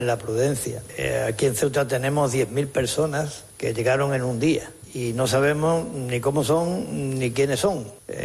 La prudencia. Aquí en Ceuta tenemos 10.000 personas que llegaron en un día y no sabemos ni cómo son ni quiénes son.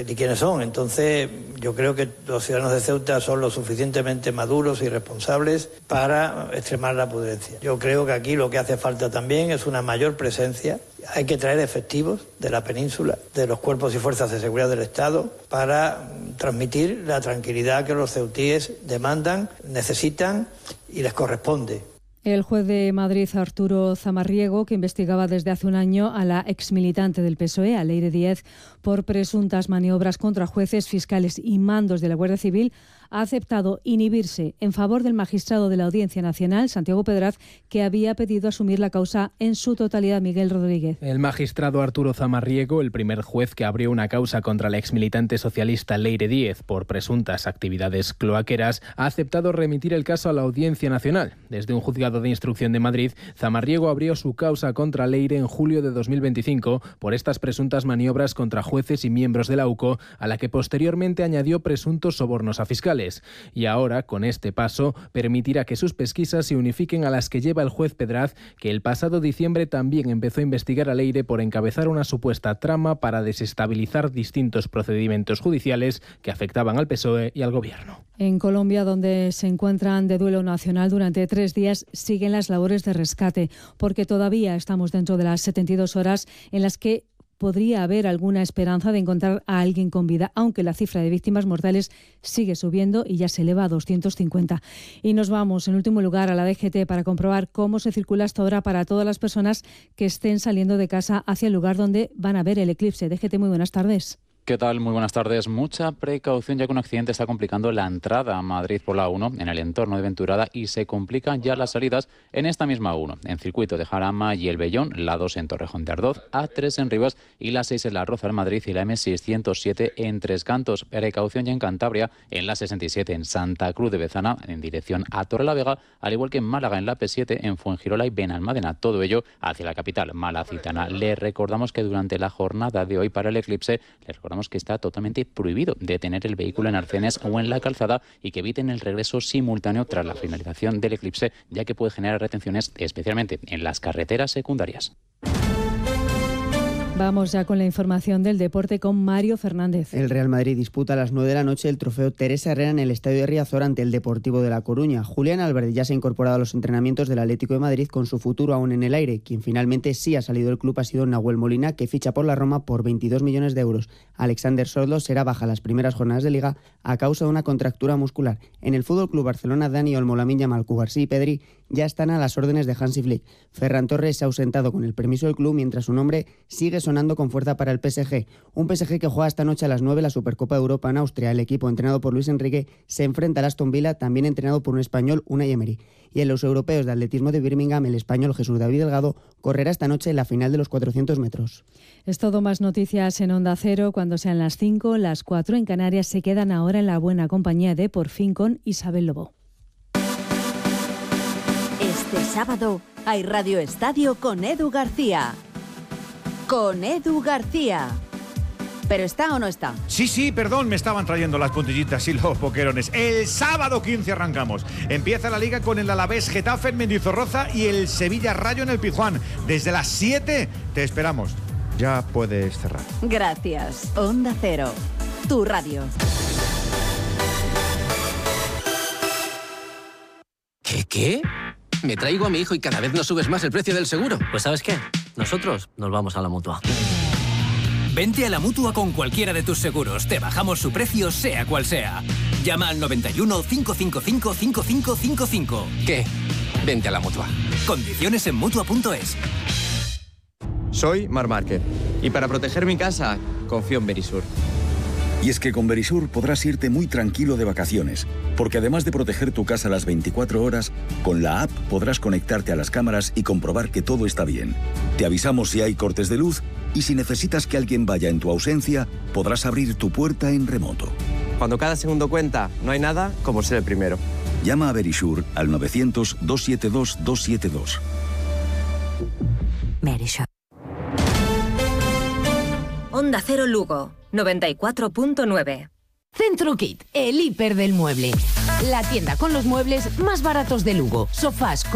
Entonces yo creo que los ciudadanos de Ceuta son lo suficientemente maduros y responsables para extremar la prudencia. Yo creo que aquí lo que hace falta también es una mayor presencia. Hay que traer efectivos de la península, de los cuerpos y fuerzas de seguridad del Estado, para transmitir la tranquilidad que los ceutíes demandan, necesitan y les corresponde. El juez de Madrid, Arturo Zamarriego, que investigaba desde hace un año a la exmilitante del PSOE, a Leire Díez, por presuntas maniobras contra jueces, fiscales y mandos de la Guardia Civil, ha aceptado inhibirse en favor del magistrado de la Audiencia Nacional, Santiago Pedraz, que había pedido asumir la causa en su totalidad. Miguel Rodríguez. El magistrado Arturo Zamarriego, el primer juez que abrió una causa contra la exmilitante socialista Leire Díez por presuntas actividades cloaqueras, ha aceptado remitir el caso a la Audiencia Nacional. Desde un juzgado de instrucción de Madrid, Zamarriego abrió su causa contra Leire en julio de 2025 por estas presuntas maniobras contra jueces y miembros de la UCO, a la que posteriormente añadió presuntos sobornos a fiscales. Y ahora, con este paso, permitirá que sus pesquisas se unifiquen a las que lleva el juez Pedraz, que el pasado diciembre también empezó a investigar a Leire por encabezar una supuesta trama para desestabilizar distintos procedimientos judiciales que afectaban al PSOE y al Gobierno. En Colombia, donde se encuentran de duelo nacional durante 3 días, siguen las labores de rescate, porque todavía estamos dentro de las 72 horas en las que podría haber alguna esperanza de encontrar a alguien con vida, aunque la cifra de víctimas mortales sigue subiendo y ya se eleva a 250. Y nos vamos, en último lugar, a la DGT para comprobar cómo se circula hasta ahora para todas las personas que estén saliendo de casa hacia el lugar donde van a ver el eclipse. DGT, muy buenas tardes. ¿Qué tal? Muy buenas tardes. Mucha precaución ya que un accidente está complicando la entrada a Madrid por la 1 en el entorno de Venturada y se complican ya las salidas en esta misma 1, en Circuito de Jarama y El Vellón, la 2 en Torrejón de Ardoz, A3 en Rivas y la 6 en La Roza en Madrid y la M607 en Tres Cantos. Precaución ya en Cantabria, en la 67 en Santa Cruz de Bezana en dirección a Torrelavega, al igual que en Málaga en la P7 en Fuengirola y Benalmádena. Todo ello hacia la capital malacitana. Le recordamos que durante la jornada de hoy para el eclipse, que está totalmente prohibido detener el vehículo en arcenes o en la calzada y que eviten el regreso simultáneo tras la finalización del eclipse, ya que puede generar retenciones especialmente en las carreteras secundarias. Vamos ya con la información del deporte con Mario Fernández. El Real Madrid disputa a las 9 de la noche el trofeo Teresa Herrera en el Estadio de Riazor ante el Deportivo de La Coruña. Julián Álvarez ya se ha incorporado a los entrenamientos del Atlético de Madrid con su futuro aún en el aire. Quien finalmente sí ha salido del club ha sido Nahuel Molina, que ficha por la Roma por 22 millones de euros. Alexander Sordo será baja las primeras jornadas de Liga a causa de una contractura muscular. En el FC Barcelona, Dani Olmo, Lamine Yamal, Cubarsí y Pedri ya están a las órdenes de Hansi Flick. Ferran Torres se ha ausentado con el permiso del club, mientras su nombre sigue sonando con fuerza para el PSG. Un PSG que juega esta noche a las 9 la Supercopa de Europa en Austria. El equipo, entrenado por Luis Enrique, se enfrenta al Aston Villa, también entrenado por un español, Unai Emery. Y en los europeos de atletismo de Birmingham, el español Jesús David Delgado correrá esta noche en la final de los 400 metros. Es todo, más noticias en Onda Cero cuando sean las 5, las 4 en Canarias. Se quedan ahora en la buena compañía de Por Fin con Isabel Lobo. Este sábado hay Radio Estadio con Edu García. Con Edu García. ¿Pero está o no está? Sí, perdón, me estaban trayendo las puntillitas y los boquerones. El sábado 15 arrancamos. Empieza la Liga con el Alavés Getafe en Mendizorroza y el Sevilla Rayo en el Pizjuán. Desde las 7 te esperamos. Ya puedes cerrar. Gracias. Onda Cero, tu radio. ¿Qué? Me traigo a mi hijo y cada vez nos subes más el precio del seguro. Pues ¿sabes qué? Nosotros nos vamos a la Mutua. Vente a la Mutua con cualquiera de tus seguros. Te bajamos su precio, sea cual sea. Llama al 91 555 5555. ¿Qué? Vente a la Mutua. Condiciones en Mutua.es. Soy Marc Márquez y para proteger mi casa confío en Verisur. Y es que con Verisur podrás irte muy tranquilo de vacaciones, porque además de proteger tu casa las 24 horas, con la app podrás conectarte a las cámaras y comprobar que todo está bien. Te avisamos si hay cortes de luz y si necesitas que alguien vaya en tu ausencia, podrás abrir tu puerta en remoto. Cuando cada segundo cuenta, no hay nada como ser el primero. Llama a Verisur al 900-272-272. Verisur. Onda Cero Lugo, 94.9. Centro Kit, el hiper del mueble. La tienda con los muebles más baratos de Lugo. Sofás